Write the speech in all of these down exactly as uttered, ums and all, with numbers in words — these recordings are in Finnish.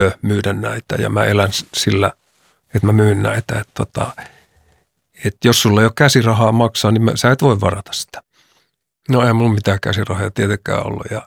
myydä näitä ja mä elän sillä, että mä myyn näitä. Että tota, että jos sulla ei ole käsirahaa maksaa, niin mä, sä et voi varata sitä. No ei mulla mitään käsirahaa tietenkään ollut ja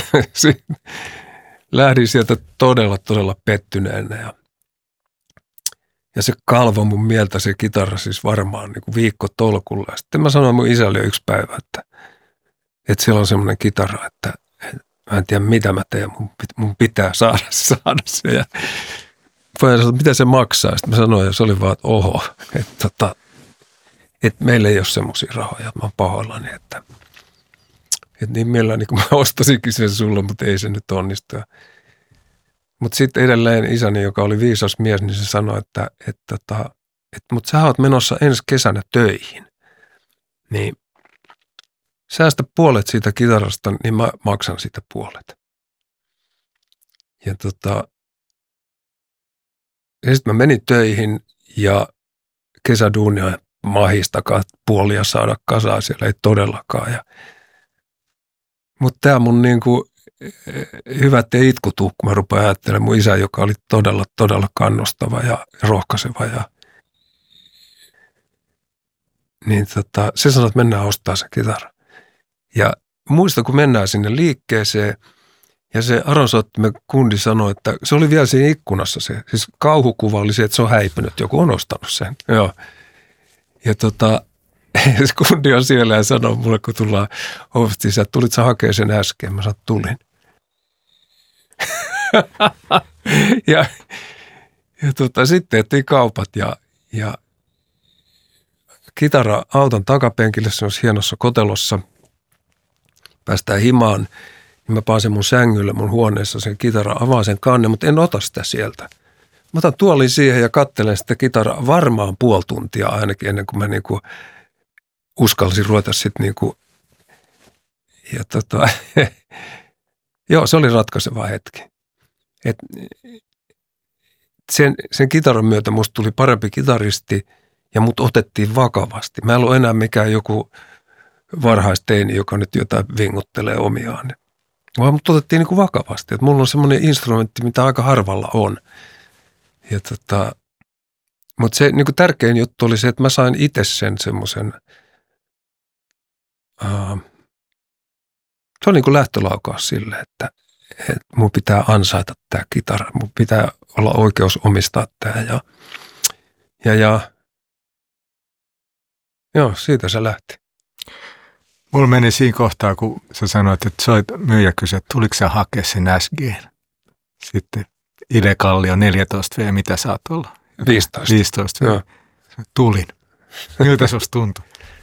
lähdin sieltä todella, todella pettyneenä ja, ja se kalvo mun mieltä se kitara siis varmaan niin kuin viikko tolkulla. Sitten mä sanoin mun isälle yksi päivä, että, että siellä on semmoinen kitara, että, että mä en tiedä mitä mä teen, mun, mun pitää saada, saada se. Ja mä sanoin, mitä se maksaa? Sitten mä sanoin ja se oli vaan, että oho, että, tota, että meillä ei ole semmoisia rahoja, mä oon pahoillani, että Että niin mielelläni kun mä ostasinkin sen sulla, mutta ei se nyt onnistu. Mutta sitten edelleen isäni, joka oli viisas mies, niin se sanoi, että, että, että, että mutta sä oot menossa ensi kesänä töihin. Niin säästä puolet siitä kitarasta, niin mä maksan siitä puolet. Ja tota, ja sitten mä menin töihin ja kesäduunia mahistakaan puolia saada kasaan, siellä ei todellakaan. Ja mutta tämä mun niinku hyvät ja itku tuu, kun mä rupean ajattelemaan mun isä, joka oli todella, todella kannustava ja rohkaiseva. Ja niin tota, se sanoi, että mennään ostaa se kitara. Ja muista, kun mennään sinne liikkeeseen ja se aronsoittimen kundi sanoi, että se oli vielä siinä ikkunassa se. Siis kauhukuva oli se, että se on häipynyt, joku on ostanut sen. Joo. Ja tota... Se kundi on siellä ja sanoo mulle, kun tullaan ovesta sisään, että tulit sä hakea sen äsken. Mä sanoin, tulin. ja ja tota, sitten tehtiin kaupat ja, ja kitara auton takapenkille, se on hienossa kotelossa. Päästään himaan, niin mä paan sen mun sängylle mun huoneessa sen kitara, avaan sen kannen, mutta en ota sitä sieltä. Mä otan tuolin siihen ja katselen sitä kitaraa varmaan puoli tuntia ainakin ennen kuin mä niinku uskalsin ruveta sitten niinku, ja tota, joo, se oli ratkaiseva hetki. Et sen, sen kitaran myötä musta tuli parempi kitaristi ja mut otettiin vakavasti. Mä en ollut enää mikään joku varhaisteini, joka nyt jotain vinguttelee omiaan. Vaan mut otettiin niinku vakavasti, että mulla on semmoinen instrumentti, mitä aika harvalla on. Ja tota, mutta se niinku tärkein juttu oli se, että mä sain itse sen semmoisen, Uh, se on niin kuin lähtölaukaus sille, että, että mun pitää ansaita tämä kitara, mun pitää olla oikeus omistaa tämä ja, ja, ja joo, siitä se lähti. Mulla meni siinä kohtaa, kun sä sanoit, että soit myyjä kysyi, että tuliko sä hakea sen S G:n? Sitten Ile Kallio neljätoista V, mitä saat olla? viisitoista. viisitoista V. Tulin. Miltä susta tuntui?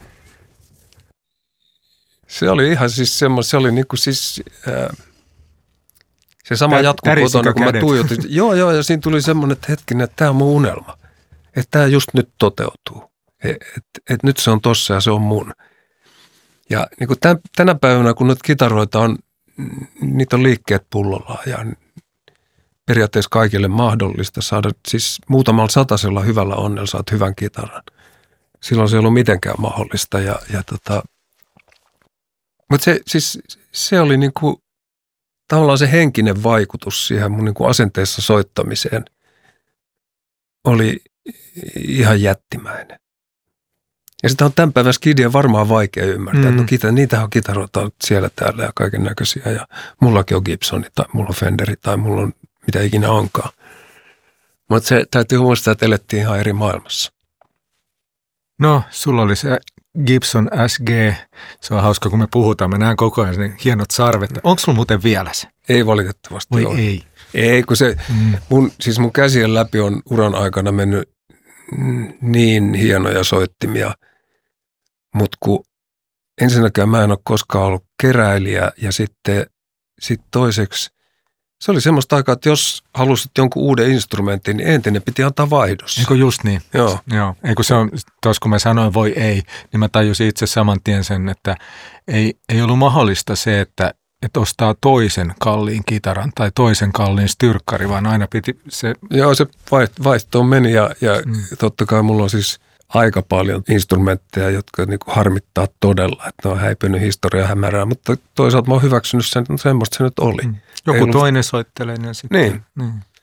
Se oli ihan siis semmoinen, se oli niin kuin siis, ää, se sama jatkuu kotona, kun kädet. Mä tuijotin. Joo, joo, ja siinä tuli semmoinen, että hetkinen, että tämä on mun unelma. Että tämä just nyt toteutuu. Että et, et nyt se on tossa ja se on mun. Ja niin kuin tämän, tänä päivänä, kun nyt kitaroita on, niitä on liikkeet pullollaan ja periaatteessa kaikille mahdollista saada, siis muutamalla satasella hyvällä onnella saat hyvän kitaran. Silloin se ei ollut mitenkään mahdollista ja, ja tota, mutta se, siis, se oli niinku, tavallaan se henkinen vaikutus siihen mun niinku asenteessa soittamiseen oli ihan jättimäinen. Ja sitä on tämän päivän skidien varmaan vaikea ymmärtää. Mm. No kita, niitähän on kitaroita siellä täällä ja kaiken näköisiä. Ja mullakin on Gibsoni tai mulla on Fenderi tai mulla on mitä ikinä onkaan. Mutta se täytyy muistaa, että elettiin ihan eri maailmassa. No, sulla oli se Gibson S G. Se on hauska, kun me puhutaan. Mä näen koko ajan ne hienot sarvet. Onko sulla muuten vielä se? Ei valitettavasti Oi ole. ei. Ei, kun se, mm. mun, siis mun käsien läpi on uran aikana mennyt niin hienoja soittimia, mutta kun ensinnäkään mä en ole koskaan ollut keräilijä ja sitten sit toiseksi se oli semmoista aikaa, että jos halusit jonkun uuden instrumentin, niin entinen piti antaa vaihdossa. Eikö just niin? Joo. Joo. Eikö se on, tos kun mä sanoin voi ei, niin mä tajusin itse saman tien sen, että ei, ei ollut mahdollista se, että, että ostaa toisen kalliin kitaran tai toisen kalliin styrkkari, vaan aina piti se... Joo, se vaihtoon meni ja, ja mm. totta kai mulla on siis aika paljon instrumentteja, jotka niinku harmittaa todella, että ne on häipynyt historiaa hämärää, mutta toisaalta mä oon hyväksynyt sen, että semmoista se nyt oli. Mm. Joku ei toinen ollut... soittelee, niin sitten... Niin. niin.